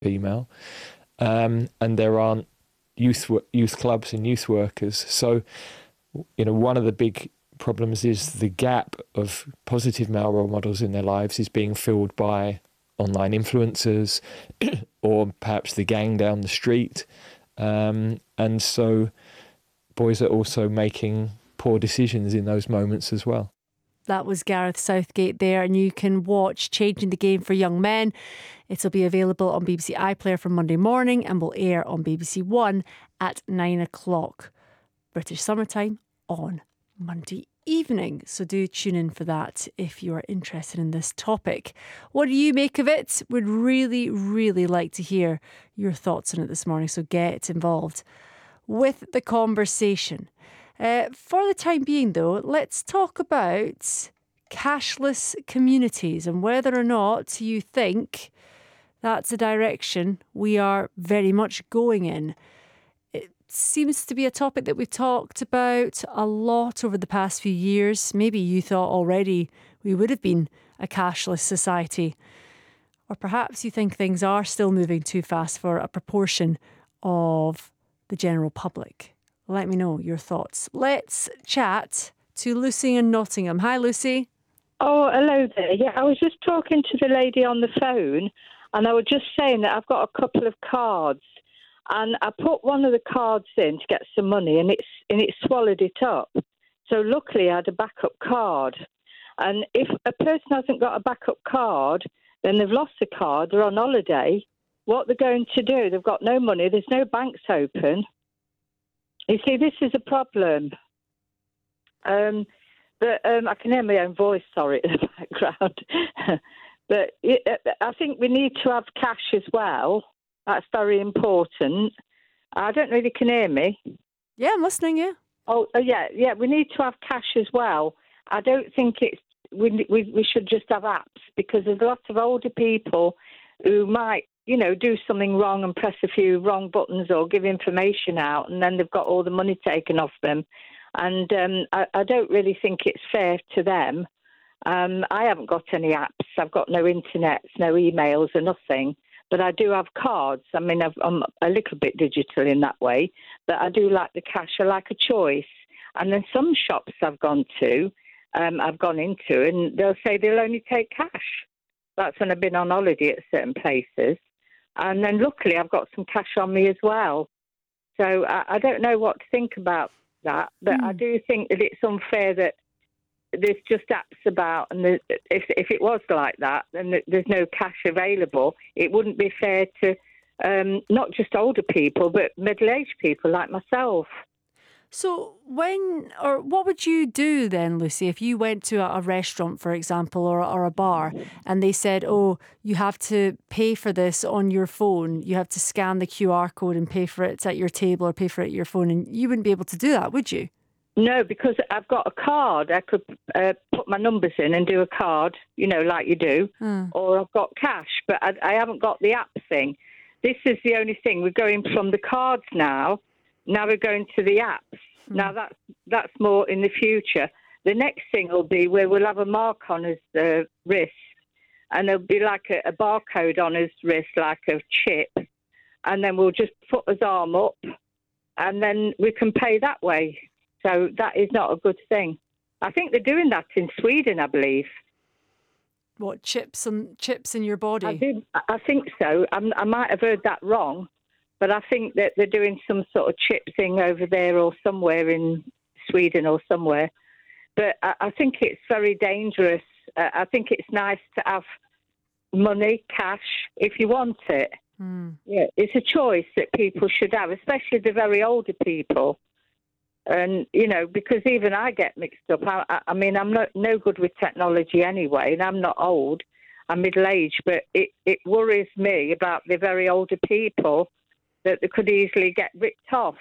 female, and there aren't youth clubs and youth workers. So, one of the big problems is the gap of positive male role models in their lives is being filled by online influencers or perhaps the gang down the street. And so boys are also making poor decisions in those moments as well. That was Gareth Southgate there, and you can watch Changing the Game for Young Men. It'll be available on BBC iPlayer from Monday morning and will air on BBC One at 9 o'clock British summertime on Monday evening. So do tune in for that if you are interested in this topic. What do you make of it? Would really, really like to hear your thoughts on it this morning. So get involved with the conversation. For the time being, though, let's talk about cashless communities and whether or not you think that's a direction we are very much going in. It seems to be a topic that we've talked about a lot over the past few years. Maybe you thought already we would have been a cashless society. Or perhaps you think things are still moving too fast for a proportion of the general public. Let me know your thoughts. Let's chat to Lucy in Nottingham. Hi, Lucy. Oh, hello there. Yeah, I was just talking to the lady on the phone, and I was just saying that I've got a couple of cards, and I put one of the cards in to get some money, and it swallowed it up. So luckily, I had a backup card. And if a person hasn't got a backup card, then they've lost the card. They're on holiday. What they're going to do? They've got no money. There's no banks open. You see, this is a problem. But I can hear my own voice, sorry, in the background. But I think we need to have cash as well. That's very important. I don't know if you can hear me. Yeah, I'm listening, yeah. Yeah, we need to have cash as well. I don't think we should just have apps, because there's lots of older people who might, do something wrong and press a few wrong buttons or give information out, and then they've got all the money taken off them. And I don't really think it's fair to them. I haven't got any apps. I've got no internet, no emails or nothing. But I do have cards. I mean, I'm a little bit digital in that way. But I do like the cash. I like a choice. And then some shops I've gone into, and they'll say they'll only take cash. That's when I've been on holiday at certain places. And then luckily I've got some cash on me as well. So I don't know what to think about that. But I do think that it's unfair that there's just apps about, and if it was like that, then there's no cash available. It wouldn't be fair to not just older people, but middle-aged people like myself. So what would you do then, Lucy, if you went to a restaurant, for example, or a bar, and they said, oh, you have to pay for this on your phone. You have to scan the QR code and pay for it at your table or pay for it at your phone. And you wouldn't be able to do that, would you? No, because I've got a card. I could put my numbers in and do a card, like you do. Or I've got cash, but I haven't got the app thing. This is the only thing. We're going from the cards now. Now we're going to the apps. Now that's more in the future. The next thing will be where we'll have a mark on his wrist, and there'll be like a barcode on his wrist, like a chip, and then we'll just put his arm up, and then we can pay that way. So that is not a good thing. I think they're doing that in Sweden, I believe. What, chips in your body? I think so. I might have heard that wrong. But I think that they're doing some sort of chip thing over there or somewhere in Sweden or somewhere. But I think it's very dangerous. I think it's nice to have money, cash, if you want it. Yeah, it's a choice that people should have, especially the very older people. And, because even I get mixed up. I mean, I'm no good with technology anyway, and I'm not old. I'm middle-aged. But it worries me about the very older people, that they could easily get ripped off.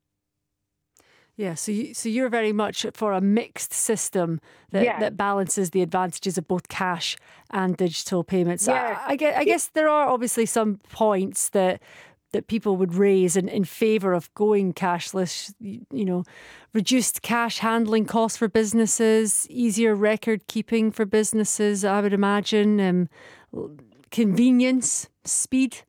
Yeah, so you're very much for a mixed system that balances the advantages of both cash and digital payments. Yeah. I guess there are obviously some points that people would raise in favour of going cashless, reduced cash handling costs for businesses, easier record keeping for businesses, I would imagine, convenience, speed.